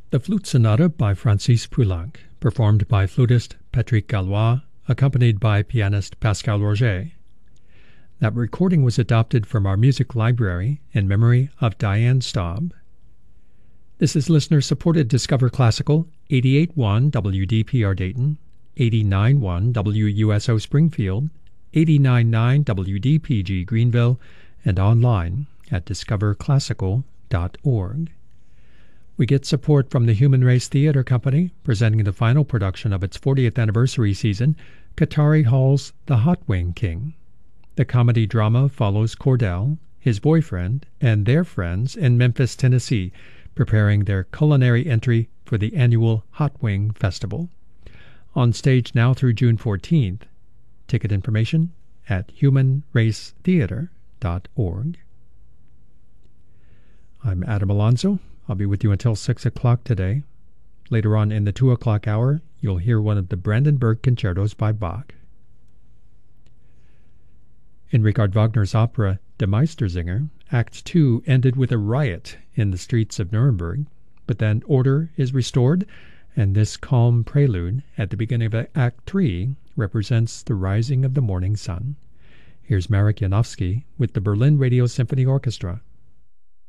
The Flute Sonata by Francis Poulenc, performed by flutist Patrick Gallois, accompanied by pianist Pascal Roger. That recording was adopted from our music library in memory of Diane Staub. This is listener-supported Discover Classical, 88.1 WDPR Dayton, 89.1 WUSO Springfield, 89.9 WDPG Greenville, and online at discoverclassical.org. We get support from the Human Race Theater Company, presenting the final production of its 40th anniversary season, Katari Hall's The Hot Wing King. The comedy drama follows Cordell, his boyfriend, and their friends in Memphis, Tennessee, preparing their culinary entry for the annual Hot Wing Festival. On stage now through June 14th. Ticket information at humanracetheater.org. I'm Adam Alonso. I'll be with you until 6 o'clock today. Later on in the 2 o'clock hour, you'll hear one of the Brandenburg concertos by Bach. In Richard Wagner's opera Der Meistersinger, Act 2 ended with a riot in the streets of Nuremberg, but then order is restored, and this calm prelude at the beginning of Act 3 represents the rising of the morning sun. Here's Marek Janowski with the Berlin Radio Symphony Orchestra.